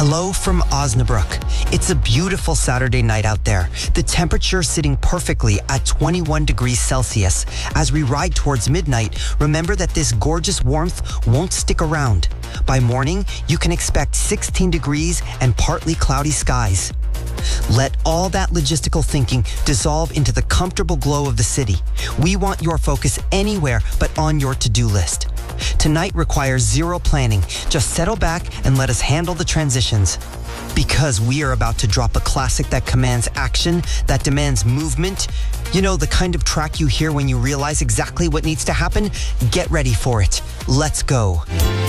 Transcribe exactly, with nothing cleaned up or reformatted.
Hello from Osnabrück. It's a beautiful Saturday night out there. The temperature sitting perfectly at twenty-one degrees Celsius. As we ride towards midnight, remember that this gorgeous warmth won't stick around. By morning, you can expect sixteen degrees and partly cloudy skies. Let all that logistical thinking dissolve into the comfortable glow of the city. We want your focus anywhere but on your to-do list. Tonight requires zero planning. Just settle back and let us handle the transitions. Because we are about to drop a classic that commands action, that demands movement. You know, the kind of track you hear when you realize exactly what needs to happen? Get ready for it. Let's go.